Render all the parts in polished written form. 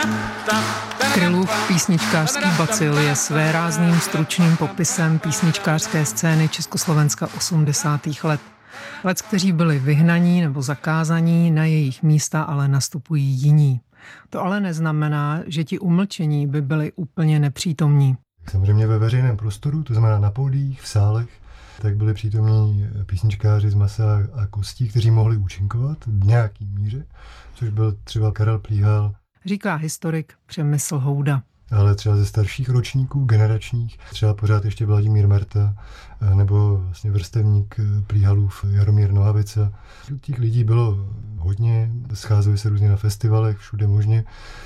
Krylův písničkářský bacil je svérázným stručným popisem písničkářské scény Československa 80. let. Lec, kteří byli vyhnaní nebo zakázaní, na jejich místa ale nastupují jiní. To ale neznamená, že ti umlčení by byli úplně nepřítomní. Samozřejmě ve veřejném prostoru, to znamená na pódiích, v sálech, tak byli přítomní písničkáři z masa a kostí, kteří mohli účinkovat v nějaký míře, což byl třeba Karel Plíhal. Říká historik Přemysl Houda. Ale třeba ze starších ročníků, generačních, třeba pořád ještě Vladimír Merta, nebo vlastně vrstevník Plíhalův Jaromír Nohavica. Těch lidí bylo hodně, scházeli se různě na festivalech, všude možně.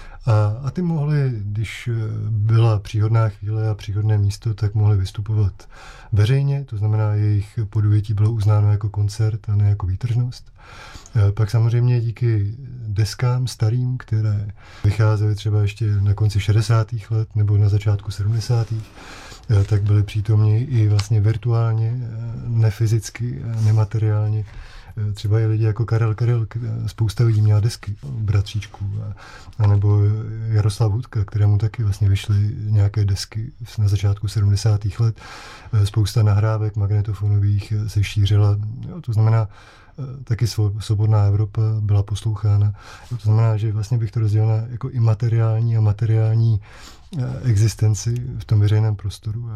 A ty mohli, když byla příhodná chvíle a příhodné místo, tak mohli vystupovat veřejně, to znamená, jejich podujetí bylo uznáno jako koncert a ne jako výtržnost. Pak samozřejmě díky deskám starým, které vycházely třeba ještě na konci 60. let nebo na začátku 70. tak byly přítomní i vlastně virtuálně, nefyzicky, nemateriálně. Třeba i lidi jako Karel Kryl, spousta lidí měla desky bratříčků, anebo Jaroslav Hudka, kterému taky vlastně vyšly nějaké desky na začátku 70. let. Spousta nahrávek magnetofonových se šířila, to znamená, taky svobodná Evropa byla poslouchána. To znamená, že vlastně bych to rozdělil na jako imateriální a materiální existenci v tom veřejném prostoru.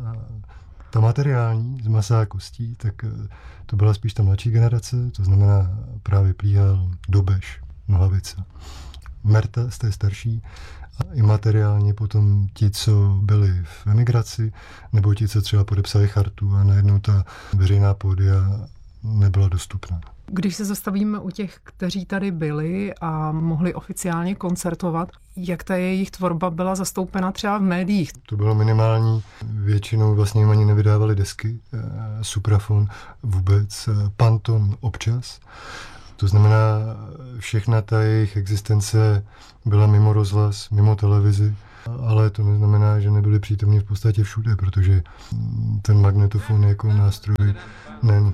Ta materiální z masa a kostí, tak to byla spíš ta mladší generace, to znamená právě Plíhal, Dobeš, Nohavica, Merta z té starší, a imateriálně potom ti, co byli v emigraci, nebo ti, co třeba podepsali chartu a najednou ta veřejná pódia nebyla dostupná. Když se zastavíme u těch, kteří tady byli a mohli oficiálně koncertovat, jak ta jejich tvorba byla zastoupena třeba v médiích? To bylo minimální, většinou vlastně jim ani nevydávali desky, Suprafon vůbec, Panton občas. To znamená, všechna ta jejich existence byla mimo rozhlas, mimo televizi, ale to neznamená, že nebyli přítomní v podstatě všude, protože ten magnetofon jako nástroj